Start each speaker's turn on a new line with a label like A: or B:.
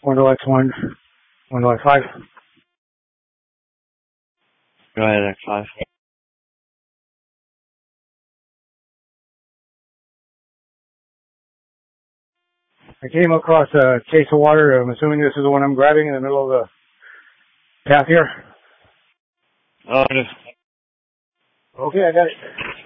A: 1 to X1, 1 to X5.
B: Go ahead, X5.
A: I came across a case of water. I'm assuming this is the one I'm grabbing in the middle of the path here.
B: Oh, it is.
A: Okay, I got it.